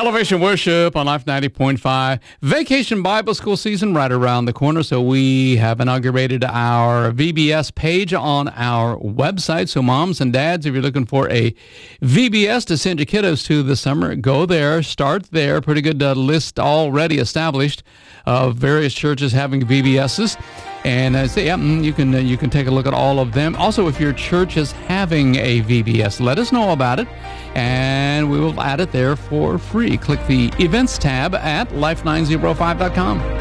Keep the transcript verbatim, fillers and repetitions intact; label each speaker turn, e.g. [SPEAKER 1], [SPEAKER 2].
[SPEAKER 1] Elevation Worship on Life ninety point five. Vacation Bible School season right around the corner, so we have inaugurated our V B S page on our website. So moms and dads, if you're looking for a V B S to send your kiddos to this summer, go there, start there. Pretty good uh, list already established of various churches having V B Ss. And uh, so, yeah, you can uh, you can take a look at all of them. Also, if your church is having a V B S, let us know about it, and we will add it there for free. Click the Events tab at life nine oh five dot com.